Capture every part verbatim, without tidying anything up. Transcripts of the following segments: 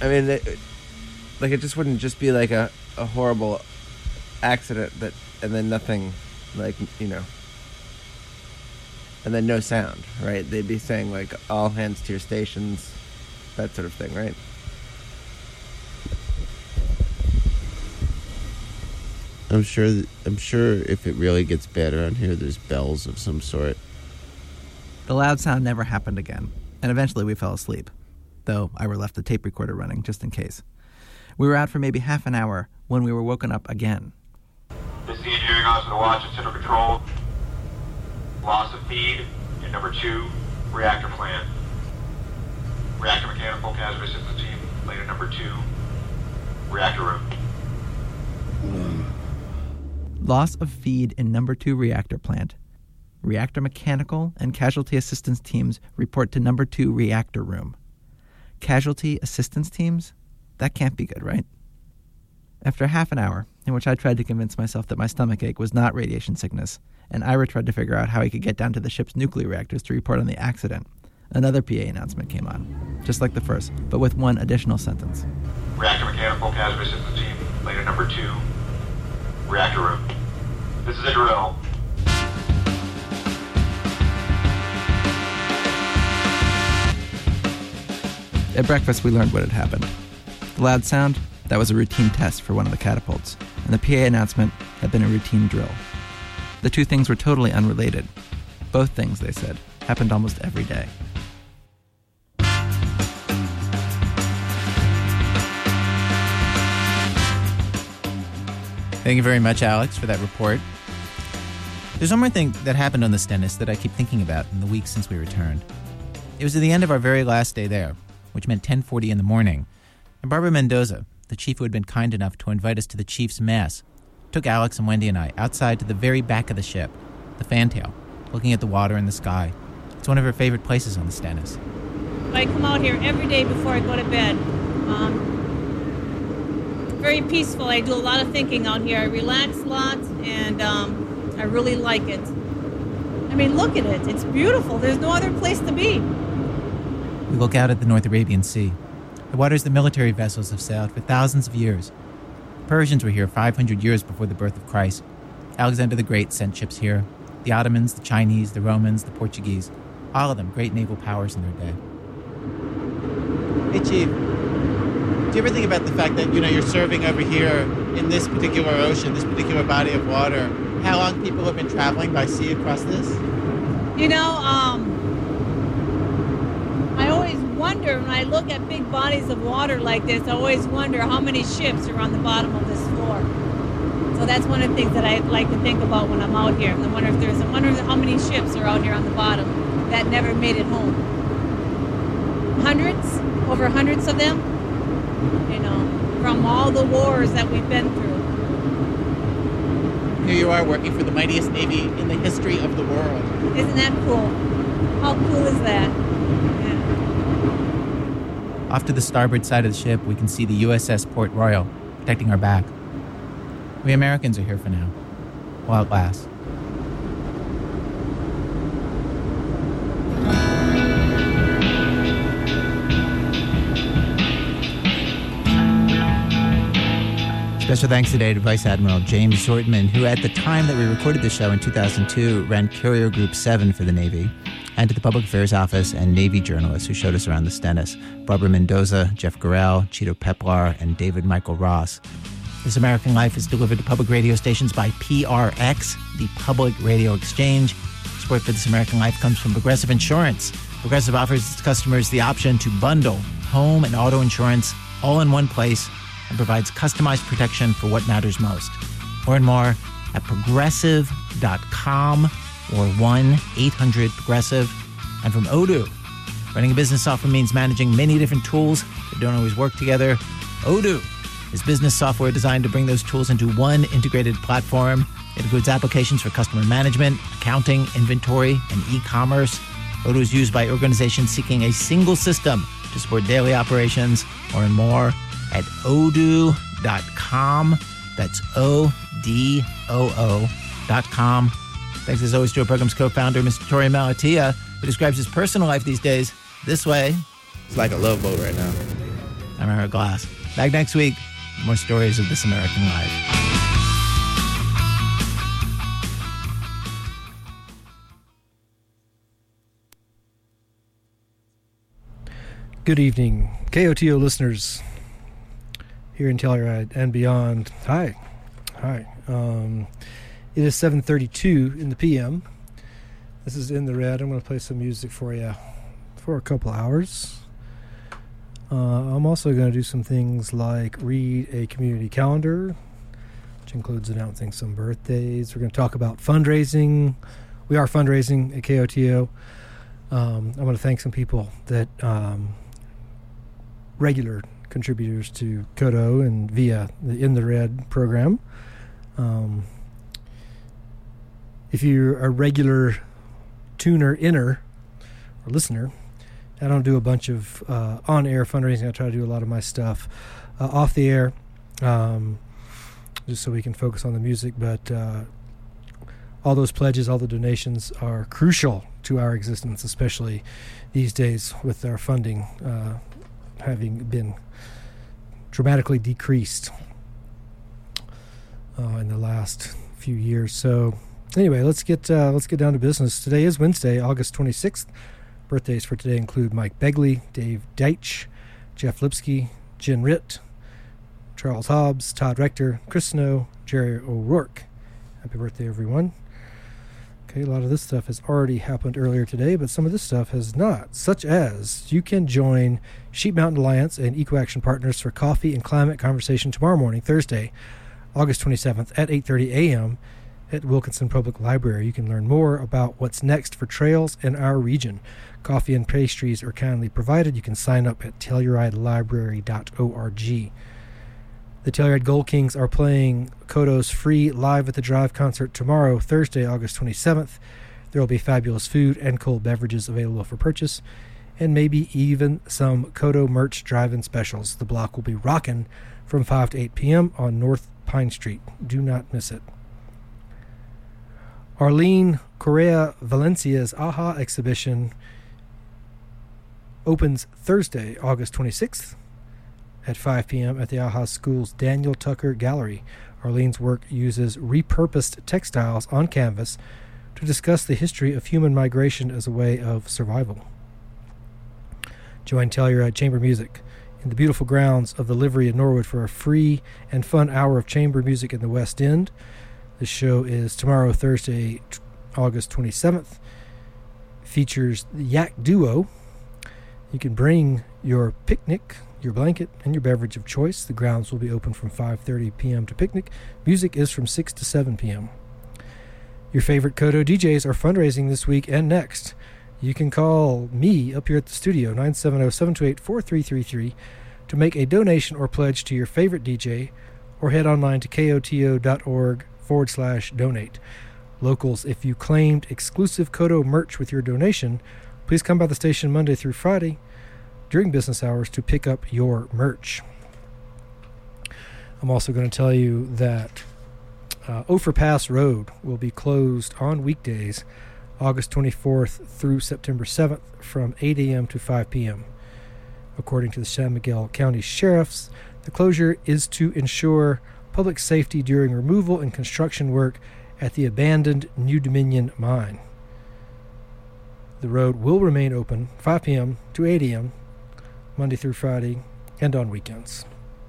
I mean, it, like it just wouldn't just be like a, a horrible accident that, and then nothing, like, you know, and then no sound, right? They'd be saying like all hands to your stations, that sort of thing, right? I'm sure. Th- I'm sure if it really gets bad around here, there's bells of some sort. The loud sound never happened again, and eventually we fell asleep, though I were left the tape recorder running just in case. We were out for maybe half an hour when we were woken up again. This is the engineering officer to watch at center control. Loss of feed in number two reactor plant. Reactor mechanical hazardous systems team laid at number two reactor room. Mm. Loss of feed in number two reactor plant. Reactor mechanical and casualty assistance teams report to number two reactor room. Casualty assistance teams? That can't be good, right? After half an hour, in which I tried to convince myself that my stomach ache was not radiation sickness, and Ira tried to figure out how he could get down to the ship's nuclear reactors to report on the accident, another P A announcement came on, just like the first, but with one additional sentence. Reactor mechanical hazardous systems team laid at number two reactor room. This is a drill. At breakfast, we learned what had happened. The loud sound, that was a routine test for one of the catapults, and the P A announcement had been a routine drill. The two things were totally unrelated. Both things, they said, happened almost every day. Thank you very much, Alex, for that report. There's one more thing that happened on the Stennis that I keep thinking about in the weeks since we returned. It was at the end of our very last day there, which meant ten forty in the morning, and Barbara Mendoza, the chief who had been kind enough to invite us to the chief's mass, took Alex and Wendy and I outside to the very back of the ship, the fantail, looking at the water and the sky. It's one of her favorite places on the Stennis. I come out here every day before I go to bed. Um, very peaceful. I do a lot of thinking out here. I relax a lot, and um, I really like it. I mean, look at it. It's beautiful. There's no other place to be. We look out at the North Arabian Sea, the waters the military vessels have sailed for thousands of years. Persians were here five hundred years before the birth of Christ. Alexander the Great sent ships here. The Ottomans, the Chinese, the Romans, the Portuguese, all of them great naval powers in their day. Hey, Chief, do you ever think about the fact that, you know, you're serving over here in this particular ocean, this particular body of water, how long people have been traveling by sea across this? You know, um, I always wonder, when I look at big bodies of water like this, I always wonder how many ships are on the bottom of this floor. So that's one of the things that I like to think about when I'm out here. I wonder if there's, I wonder how many ships are out here on the bottom that never made it home. Hundreds, over hundreds of them, you know, from all the wars that we've been through. Here you are working for the mightiest Navy in the history of the world. Isn't that cool? How cool is that? Yeah. Off to the starboard side of the ship, we can see the U S S Port Royal protecting our back. We Americans are here for now, while it lasts. Special thanks today to Vice Admiral James Shortman, who at the time that we recorded the show in two thousand two ran Carrier Group seven for the Navy, and to the Public Affairs Office and Navy journalists who showed us around the Stennis, Barbara Mendoza, Jeff Gorell, Cheeto Peplar, and David Michael Ross. This American Life is delivered to public radio stations by P R X, the Public Radio Exchange. Support for This American Life comes from Progressive Insurance. Progressive offers its customers the option to bundle home and auto insurance all in one place and provides customized protection for what matters most. Learn more at progressive dot com or one eight hundred progressive. And from Odoo. Running a business software means managing many different tools that don't always work together. Odoo is business software designed to bring those tools into one integrated platform. It includes applications for customer management, accounting, inventory, and e-commerce. Odoo is used by organizations seeking a single system to support daily operations. Learn more at odoo dot com. That's O D O O dot com. Thanks as always to our program's co-founder, Mister Torey Malatia, who describes his personal life these days this way. It's like a love boat right now. I'm Ira Glass. Back next week, more stories of This American Life. Good evening, K O T O listeners here in Telluride and beyond. Hi. Hi. Um, it is seven thirty-two in the P M. This is In the Red. I'm going to play some music for you for a couple hours. Uh, I'm also going to do some things like read a community calendar, which includes announcing some birthdays. We're going to talk about fundraising. We are fundraising at K O T O. Um, I'm going to thank some people that um, regular contributors to Kodo and via the In the Red program. Um, if you're a regular tuner, inner, or listener, I don't do a bunch of uh, on-air fundraising. I try to do a lot of my stuff uh, off the air, um, just so we can focus on the music. But uh, all those pledges, all the donations are crucial to our existence, especially these days with our funding uh, having been dramatically decreased uh, in the last few years. So anyway, let's get uh, let's get down to business. Today is Wednesday, August twenty-sixth. Birthdays for today include Mike Begley, Dave Deitch, Jeff Lipsky, Jen Ritt, Charles Hobbs, Todd Rector, Chris Snow, Jerry O'Rourke. Happy birthday, everyone. Okay, a lot of this stuff has already happened earlier today, but some of this stuff has not, such as you can join Sheep Mountain Alliance and Eco Action Partners for coffee and climate conversation tomorrow morning, Thursday, August twenty-seventh at eight thirty a.m. at Wilkinson Public Library. You can learn more about what's next for trails in our region. Coffee and pastries are kindly provided. You can sign up at telluride library dot org. The Telluride Gold Kings are playing Kodo's free Live at the Drive concert tomorrow, Thursday, August twenty-seventh. There will be fabulous food and cold beverages available for purchase, and maybe even some Kodo merch drive-in specials. The block will be rocking from five to eight p.m. on North Pine Street. Do not miss it. Arlene Correa Valencia's AHA exhibition opens Thursday, August twenty-sixth at five p.m. at the AHA School's Daniel Tucker Gallery. Arlene's work uses repurposed textiles on canvas to discuss the history of human migration as a way of survival. Join Telluride Chamber Music in the beautiful grounds of the Livery in Norwood for a free and fun hour of chamber music in the West End. The show is tomorrow, Thursday, August twenty-seventh. Features the Yak Duo. You can bring your picnic, your blanket, and your beverage of choice. The grounds will be open from five thirty p.m. to picnic. Music is from six to seven p.m. Your favorite Kodo D Js are fundraising this week and next. You can call me up here at the studio, nine seven zero, seven two eight, four three three three, to make a donation or pledge to your favorite D J, or head online to koto.org forward slash donate. Locals, if you claimed exclusive Kodo merch with your donation, please come by the station Monday through Friday during business hours to pick up your merch. I'm also going to tell you that uh, Ophir Pass Road will be closed on weekdays, August twenty-fourth through September seventh from eight a.m. to five p.m. According to the San Miguel County Sheriffs, the closure is to ensure public safety during removal and construction work at the abandoned New Dominion mine. The road will remain open five p.m. to eight a.m. Monday through Friday and on weekends.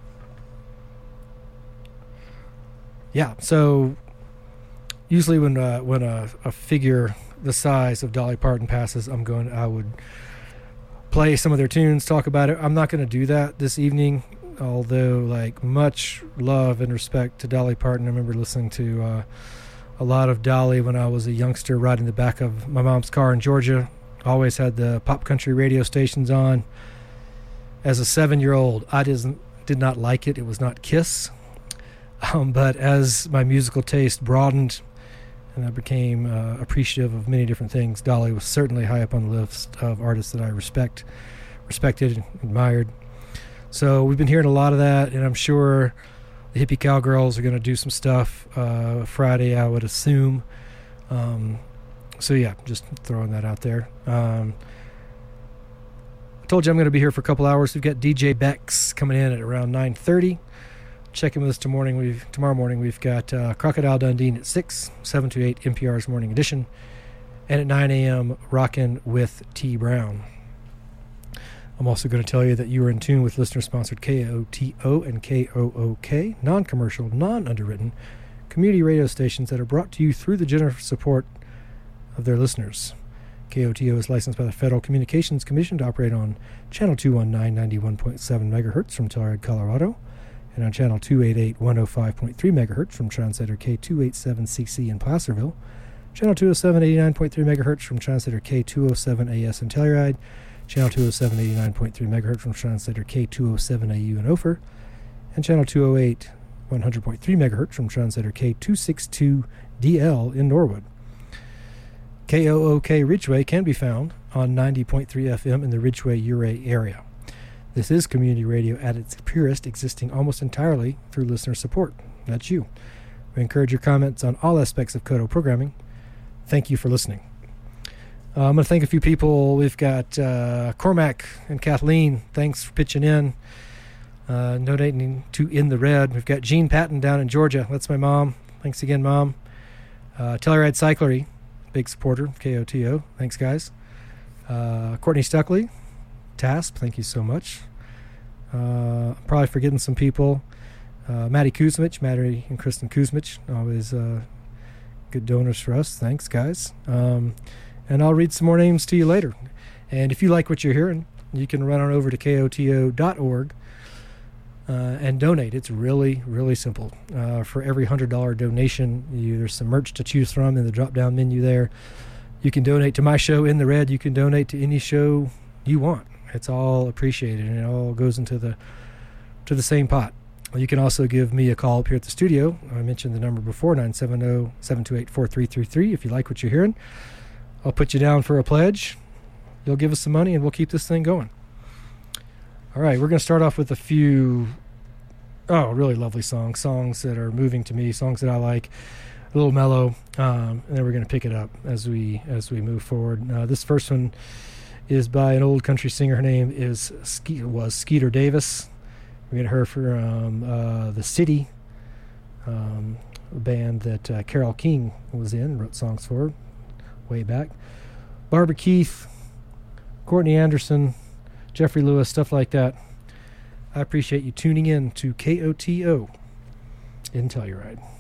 Yeah, so usually when uh, when a, a figure the size of Dolly Parton passes, I'm going. I would play some of their tunes, talk about it. I'm not going to do that this evening, although like much love and respect to Dolly Parton. I remember listening to uh, a lot of Dolly when I was a youngster, riding the back of my mom's car in Georgia. Always had the pop country radio stations on. As a seven-year-old, I didn't did not like it. It was not Kiss. Um, but as my musical taste broadened and I became uh, appreciative of many different things, Dolly was certainly high up on the list of artists that I respect, respected, and admired. So we've been hearing a lot of that, and I'm sure the Hippie Cowgirls are going to do some stuff uh, Friday, I would assume. Um, so yeah, just throwing that out there. Um, I told you I'm going to be here for a couple hours. We've got D J Bex coming in at around nine thirty. Check in with us tomorrow morning. We've, tomorrow morning. We've got uh, Crocodile Dundee at six, seven to eight, N P R's Morning Edition. And at nine a.m., Rockin' with T. Brown. I'm also going to tell you that you are in tune with listener-sponsored K O T O and K O O K, non-commercial, non-underwritten community radio stations that are brought to you through the generous support of their listeners. K O T O is licensed by the Federal Communications Commission to operate on Channel two nineteen, ninety-one point seven megahertz from Telluride, Colorado, and on Channel two eighty-eight, one oh five point three megahertz from Translator K two eighty-seven C C in Placerville, Channel two oh seven, eighty-nine point three megahertz from Translator K two oh seven A S in Telluride, Channel two oh seven, eighty-nine point three megahertz from Translator K two oh seven A U in Ophir, and Channel two oh eight, one hundred point three megahertz from Translator K two sixty-two D L in Norwood. K O O K Ridgeway can be found on ninety point three F M in the Ridgeway-Uray area. This is community radio at its purest, existing almost entirely through listener support. That's you. We encourage your comments on all aspects of Kodo programming. Thank you for listening. Uh, I'm going to thank a few people. We've got uh, Cormac and Kathleen. Thanks for pitching in, uh, donating to In the Red. We've got Jean Patton down in Georgia. That's my mom. Thanks again, Mom. Uh, Telluride Cyclery, big supporter of K O T O. Thanks, guys. Uh, Courtney Stuckley, T A S P, thank you so much. Uh, I'm probably forgetting some people. Uh, Maddie Kuzmich, Maddie and Kristen Kuzmich, always uh, good donors for us. Thanks, guys. Um, and I'll read some more names to you later. And if you like what you're hearing, you can run on over to K O T O dot org uh, and donate. It's really, really simple. Uh, for every one hundred dollars donation, you, there's some merch to choose from in the drop-down menu there. You can donate to my show, In the Red. You can donate to any show you want. It's all appreciated, and it all goes into the to the same pot. You can also give me a call up here at the studio. I mentioned the number before, nine seven zero, seven two eight, four three three three. If you like what you're hearing, I'll put you down for a pledge. You'll give us some money, and we'll keep this thing going. All right, we're going to start off with a few, oh, really lovely songs, songs that are moving to me, songs that I like, a little mellow, um, and then we're going to pick it up as we as we move forward. Uh, this first one is by an old country singer. Her name is Ske- was Skeeter Davis. We're going to hear from uh, The City, um, a band that uh, Carole King was in, wrote songs for way back. Barbara Keith, Courtney Anderson, Jeffrey Lewis, stuff like that. I appreciate you tuning in to K O T O in Telluride.